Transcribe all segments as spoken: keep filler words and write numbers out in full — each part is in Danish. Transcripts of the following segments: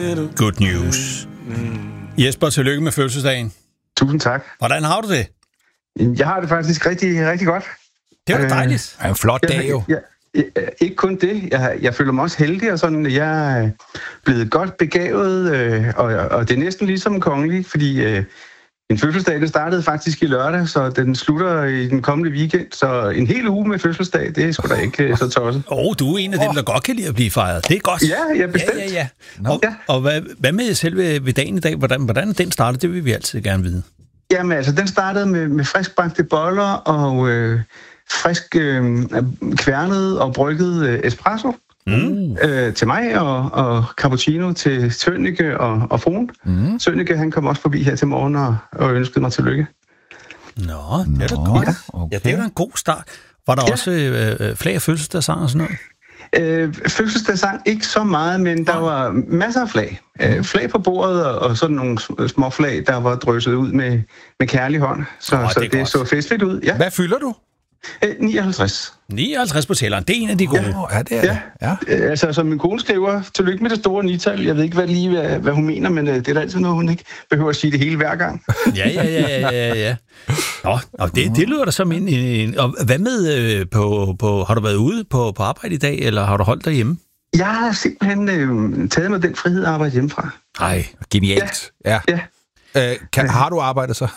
Good news. Jesper, tillykke med fødselsdagen. Tusind tak. Hvordan har du det? Jeg har det faktisk rigtig, rigtig godt. Det var dejligt. Det er en flot dag jo. Jeg, jeg, jeg, ikke kun det. Jeg, jeg føler mig også heldig, og sådan, jeg er blevet godt begavet, øh, og, og det er næsten ligesom kongelig, fordi øh, min fødselsdag, den startede faktisk i lørdag, så den slutter i den kommende weekend, så en hel uge med fødselsdag, det er sgu da ikke øh, så tosset. Åh, oh, du er en af dem, der godt kan lide at blive fejret. Det er godt. Ja, ja, bestemt. Ja, ja, ja. Og, ja. og hvad, hvad med selve ved dagen i dag? Hvordan, hvordan den startede, det vil vi altid gerne vide. Jamen altså, den startede med, med friskbagte boller og øh, frisk øh, kværnet og brygget øh, espresso mm. øh, til mig, og, og cappuccino til Sønneke og, og fruen. Mm. Sønneke, han kom også forbi her til morgen og, og ønskede mig tillykke. Nå, det er da godt. Ja, okay. Ja, det er da en god start. Var der ja. også øh, flag af fødselsdagssang og sådan noget? Øh, fødselsdagssang ikke så meget, men der var masser af flag. Øh, flag på bordet og, og sådan nogle små flag, der var drysset ud med, med kærlig hånd. Så, oh, det, så det så festligt ud. Ja. Hvad fylder du? Øh, nioghalvtreds. nioghalvtreds på tælleren, det er en af de gode. Ja, ja det er ja. ja. Øh, altså, som min kone skriver, tillykke med det store nital. Jeg ved ikke hvad lige, hvad, hvad hun mener, men øh, det er da altid noget, hun ikke behøver at sige det hele hver gang. ja, ja, ja, ja, ja. Nå, og det, det lyder da som en, en... Og hvad med øh, på, på... Har du været ude på, på arbejde i dag, eller har du holdt dig hjemme? Jeg har simpelthen øh, taget mig den frihed at arbejde hjemmefra. Nej, genialt. Ja. ja. ja. Øh, kan, har du arbejdet så?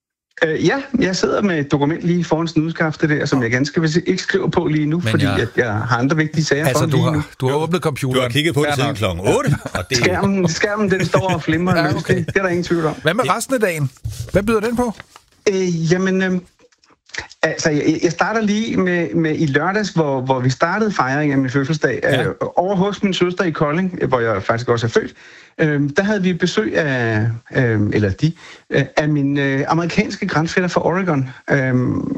Øh, ja, jeg sidder med et dokument lige foran snudskaftet der, som jeg ganske vil ikke skriver på lige nu, men fordi jeg... At jeg har andre vigtige sager altså, for du lige har, nu. Du har åbnet computeren. Du har kigget på det siden klokken otte. Og det... skærmen, skærmen, den står og flimrer. ja, okay. det, det er der ingen tvivl om. Hvad med resten af dagen? Hvad byder den på? Øh, jamen, øh, altså, jeg, jeg starter lige med, med i lørdags, hvor, hvor vi startede fejringen af min fødselsdag. Ja. Øh, over hos min søster i Kolding, hvor jeg faktisk også er født. Øh, der havde vi besøg af, øh, eller de, øh, af mine øh, amerikanske grandfætter fra Oregon. Øh,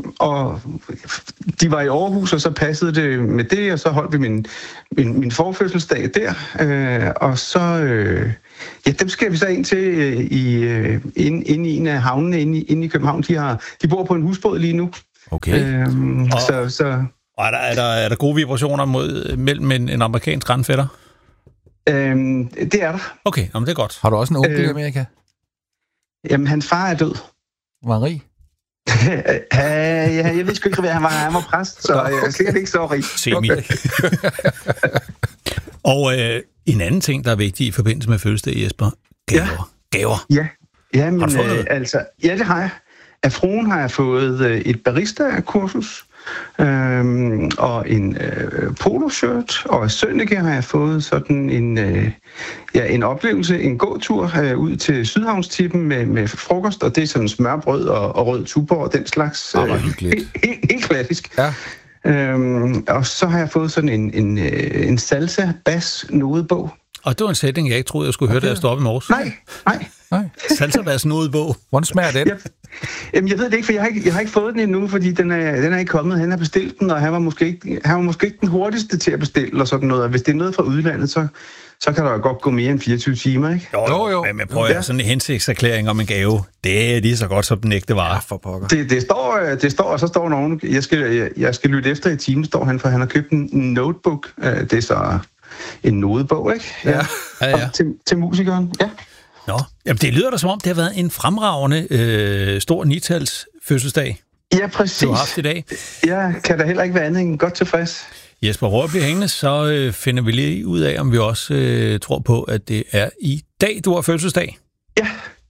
og de var i Aarhus, og så passede det med det, og så holdt vi min, min, min forfødselsdag der. Øh, og så, øh, ja, dem skal vi så ind til øh, i, øh, inde, inde i en af havnene inde i, inde i København. De, har, de bor på en husbåd lige nu. Okay. Øh, og, så, så, og er, der, er, der, er der gode vibrationer mod, mellem en, en amerikansk grandfætter? Øhm, det er der. Okay, jamen det er godt. Har du også en onkel øh, i Amerika? Jamen, hans far er død. Var rig? ja, jeg ved sgu ikke, hvad han var. Han var præst, så jeg er sikkert ikke så rig. Semi. Okay. Og øh, en anden ting, der er vigtig i forbindelse med fødselsdag, Jesper. Gaver. Ja. Gaver. Ja. Ja, men, har du fået noget? Øh, altså, ja, det har jeg. Af fruen har jeg fået øh, et barista-kursus. Øhm, og en øh, poloshirt, og af Sønneke har jeg fået sådan en, øh, ja, en oplevelse, en gåtur øh, ud til Sydhavnstippen med, med frokost, og det er sådan smørbrød og, og rød tuborg og den slags. Øh, oh, helt, helt, helt klassisk. Ja. Øhm, og så har jeg fået sådan en, en, øh, en salsa bas nodebog. Og det var en sætning, jeg ikke troede, jeg skulle høre, okay. Da jeg stod op i morges. Nej, nej. nej. Salsa bas nodebog. Hvordan smager den? Jeg, jamen, jeg ved det ikke, for jeg har ikke, jeg har ikke fået den endnu, fordi den er, den er ikke kommet. Han har bestilt den, og han var, måske ikke, han var måske ikke den hurtigste til at bestille og sådan noget. Og hvis det er noget fra udlandet, så, så kan der jo godt gå mere end fireogtyve timer, ikke? Jo, jo. jo. Men, men prøv at ja. Sådan en hensigtserklæring om en gave, det er lige så godt som den ægte vare. Ja, for pokker. Det, det, står, det står, og så står nogen, jeg skal, jeg, jeg skal lytte efter i timen, står han, for han har købt en notebook. Det er så en nodebog, ikke? Ja, ja, ja. Til, til musikeren, ja. Nå, jamen det lyder da som om, det har været en fremragende øh, stor nitals fødselsdag. Ja, præcis. Du har haft i dag. Jeg kan da heller ikke være andet end godt tilfreds. Jesper Røhr bliver hængende, så øh, finder vi lige ud af, om vi også øh, tror på, at det er i dag, du har fødselsdag.